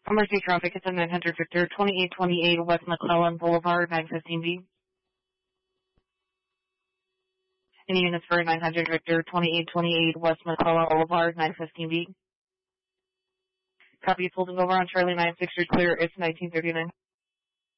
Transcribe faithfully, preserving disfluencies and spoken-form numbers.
Emergency traffic, it's on nine hundred Victor, twenty-eight twenty-eight West McClellan Boulevard, nine fifteen B. Any units for nine hundred Victor, twenty-eight twenty-eight West McClellan Boulevard, nine fifteen B. Copy, holding over on Charlie nine six, you're clear, it's nineteen thirty-nine.